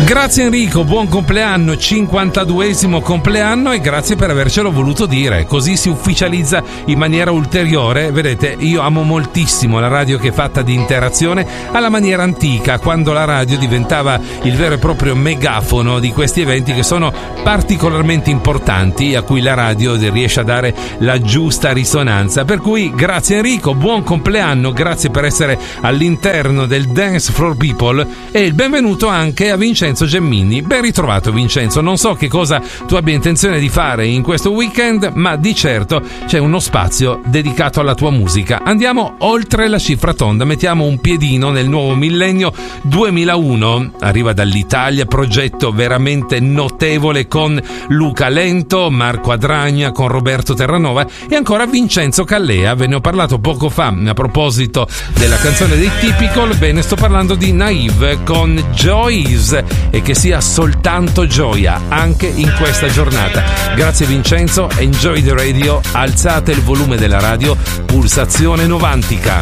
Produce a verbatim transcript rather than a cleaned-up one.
Grazie Enrico, buon compleanno, cinquantaduesimo compleanno, e grazie per avercelo voluto dire, così si ufficializza in maniera ulteriore. Vedete, io amo moltissimo la radio che è fatta di interazione alla maniera antica, quando la radio diventava il vero e proprio megafono di questi eventi che sono particolarmente importanti, a cui la radio riesce a dare la giusta risonanza. Per cui grazie Enrico, buon compleanno, grazie per essere all'interno del Dance Floor People, e il benvenuto anche a Vincenzo Gemmini. Ben ritrovato Vincenzo, non so che cosa tu abbia intenzione di fare in questo weekend, ma di certo c'è uno spazio dedicato alla tua musica. Andiamo oltre la cifra tonda, mettiamo un piedino nel nuovo millennio duemilauno. Arriva dall'Italia, progetto veramente notevole con Luca Lento, Marco Adragna, con Roberto Terranova e ancora Vincenzo Callea. Ve ne ho parlato poco fa a proposito della canzone dei Typical. Bene, sto parlando di Naive con Joyce, e che sia soltanto gioia anche in questa giornata. Grazie Vincenzo, enjoy the radio, alzate il volume della radio, pulsazione novantica.